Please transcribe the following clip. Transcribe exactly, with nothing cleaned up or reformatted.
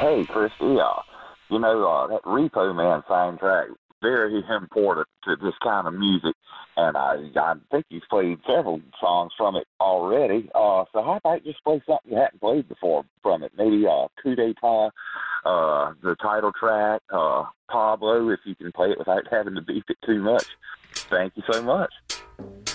hey, Christy, uh, you know, uh, that Repo Man soundtrack, very important to this kind of music. And I, I think you've played several songs from it already. Uh, so how about just play something you hadn't played before from it? Maybe uh, Coup d'etat, uh, the title track, uh, Pablo, if you can play it without having to beep it too much. Thank you so much.